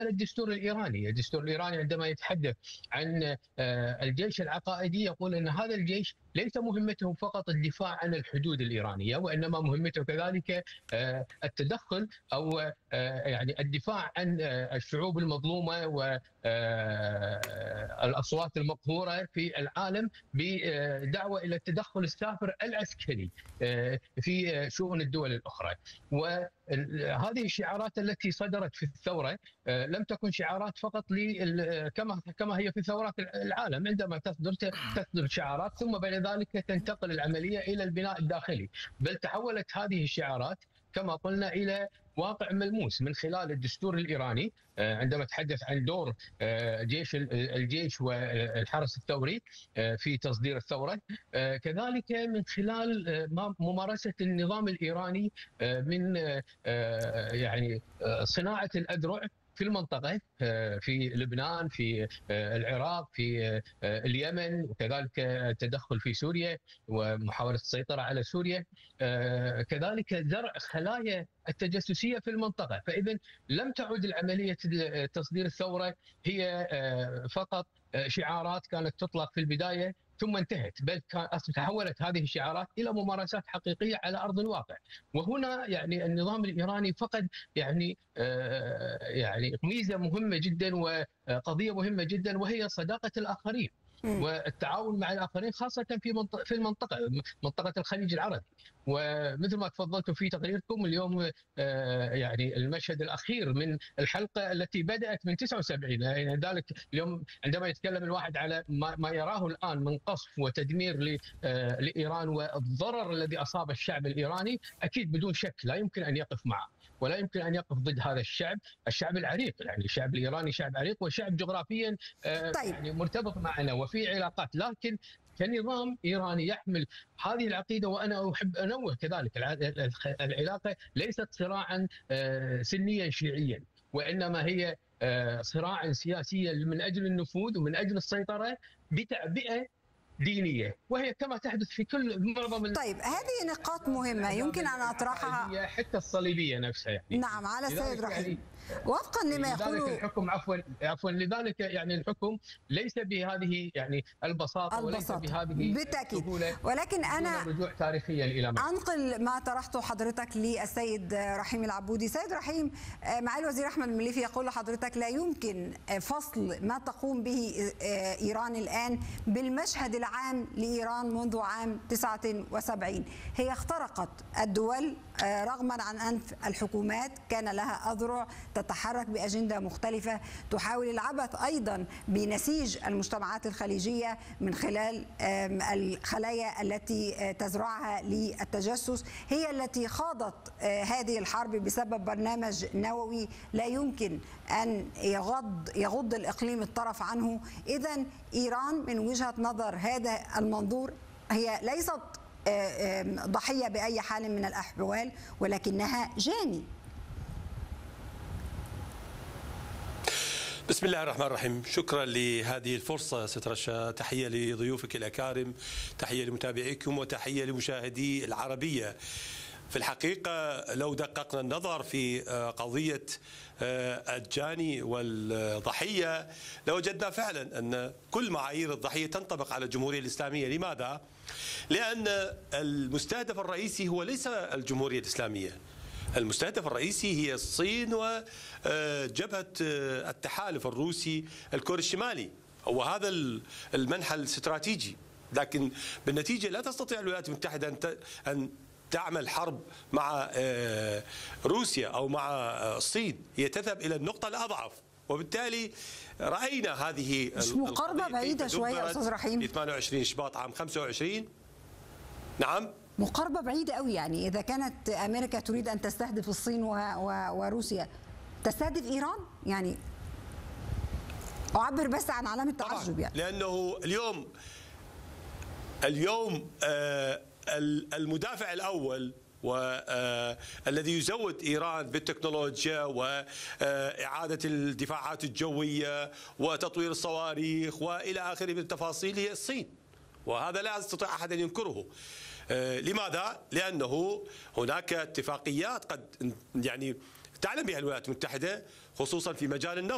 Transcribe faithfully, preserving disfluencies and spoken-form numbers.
الدستور الإيراني. الدستور الإيراني عندما يتحدث عن الجيش العقائدي يقول أن هذا الجيش ليس مهمته فقط الدفاع عن الحدود الإيرانية، وإنما مهمته كذلك التدخل أو يعني الدفاع عن الشعوب المظلومة والأصوات المقهورة في العالم بدعوة إلى التدخل السافر العسكري في شؤون الدول الأخرى. وهذه الشعارات التي صدرت في الثورة لم تكن شعارات فقط كما كما هي في ثورات العالم، عندما تصدر تصدر شعارات ثم بعد ذلك تنتقل العملية إلى البناء الداخلي، بل تحولت هذه الشعارات كما قلنا إلى واقع ملموس من خلال الدستور الإيراني عندما تحدث عن دور جيش الجيش والحرس الثوري في تصدير الثورة، كذلك من خلال ممارسة النظام الإيراني من يعني صناعة الأذرع في المنطقة، في لبنان، في العراق، في اليمن، وكذلك التدخل في سوريا ومحاولة السيطرة على سوريا، كذلك زرع خلايا التجسسية في المنطقة. فإذا لم تعد العملية تصدير الثورة هي فقط شعارات كانت تطلق في البداية ثم انتهت، بل تحولت هذه الشعارات إلى ممارسات حقيقية على أرض الواقع. وهنا يعني النظام الإيراني فقد يعني يعني ميزة مهمة جدا وقضية مهمة جدا، وهي صداقة الآخرين والتعاون مع الآخرين، خاصة في منطقة في المنطقة منطقة الخليج العربي. ومثل ما تفضلتوا في تقريركم اليوم يعني المشهد الأخير من الحلقة التي بدأت من تسعة وسبعين، يعني ذلك اليوم عندما يتكلم الواحد على ما يراه الآن من قصف وتدمير لإيران والضرر الذي أصاب الشعب الإيراني، أكيد بدون شك لا يمكن أن يقف معه ولا يمكن أن يقف ضد هذا الشعب، الشعب العريق. يعني الشعب الإيراني شعب عريق وشعب جغرافيا طيب. يعني مرتبط معنا وفي علاقات، لكن كنظام إيراني يحمل هذه العقيدة. وأنا أحب أنوه كذلك العلاقة ليست صراعا سنيا شيعيا، وإنما هي صراعا سياسيا من أجل النفوذ ومن أجل السيطرة بتعبئة دينية، وهي كما تحدث في كل معظم. طيب هذه نقاط مهمة يمكن أن أطرحها حتى الصليبية نفسها يعني. نعم على السيد رحيم يعني وفقا لما يقوله الحكم عفوا عفوا لذلك يعني الحكم ليس بهذه يعني البساطة, البساطة. وليس بهذه بالتأكيد، ولكن أنا رجوع تاريخيا إلى ما. أنقل ما طرحته حضرتك للسيد رحيم العبودي. سيد رحيم، معالي الوزير أحمد المليفي يقول لحضرتك لا يمكن فصل ما تقوم به إيران الآن بالمشهد العام لإيران منذ عام تسعة وسبعين. هي اخترقت الدول رغما عن أنف الحكومات، كان لها أذرع تتحرك بأجندة مختلفة، تحاول العبث أيضا بنسيج المجتمعات الخليجية من خلال الخلايا التي تزرعها للتجسس. هي التي خاضت هذه الحرب بسبب برنامج نووي لا يمكن أن يغض يغض الإقليم الطرف عنه. إذن إيران من وجهة نظر هذا المنظور هي ليست ضحية بأي حال من الأحوال، ولكنها جاني. بسم الله الرحمن الرحيم. شكرا لهذه الفرصة ست رشا، تحية لضيوفك الأكارم، تحية لمتابعيكم، وتحية لمشاهدي العربية. في الحقيقة لو دققنا النظر في قضية الجاني والضحية لوجدنا فعلا أن كل معايير الضحية تنطبق على الجمهورية الإسلامية. لماذا؟ لأن المستهدف الرئيسي هو ليس الجمهورية الإسلامية، المستهدف الرئيسي هي الصين وجبهة التحالف الروسي الكوري الشمالي، وهذا المنحى الاستراتيجي. لكن بالنتيجة لا تستطيع الولايات المتحدة أن تعمل حرب مع روسيا أو مع الصين، هي تذهب إلى النقطة الأضعف. وبالتالي رأينا هذه مش مقاربة بعيدة شوية أستاذ رحيم؟ ثمانية وعشرين شباط عام خمسة وعشرين. نعم مقاربة بعيدة قوي. يعني إذا كانت أمريكا تريد أن تستهدف الصين وروسيا، تستهدف إيران؟ يعني أعبر بس عن علامة تعجب يعني. لأنه اليوم اليوم آه المدافع الأول والذي يزود إيران بالتكنولوجيا وإعادة الدفاعات الجوية وتطوير الصواريخ وإلى آخره من التفاصيل هي الصين، وهذا لا يستطيع أحد أن ينكره. لماذا؟ لأنه هناك اتفاقيات قد يعني تعلم بها الولايات المتحدة خصوصا في مجال النفط.